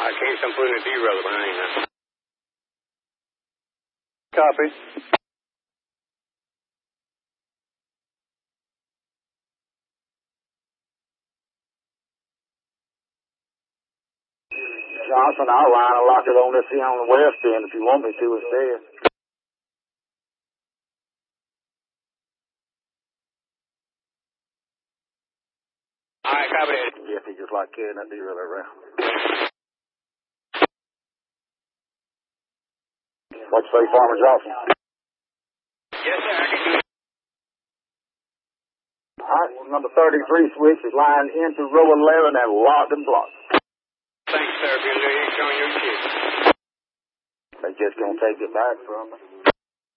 case I'm putting a derailleur behind now. Copy. Johnson, I'll line a lock it on this here on the west end if you want me to instead. All right, copy that. Yes, he just like carrying that derailleur around. What you say, Farmer Johnson? Yes, sir, I can do it. All right, number 33 switch is lined into row 11 and locked and blocked. Thanks, sir. Be a little extra on your shit. They just gonna take it back from me.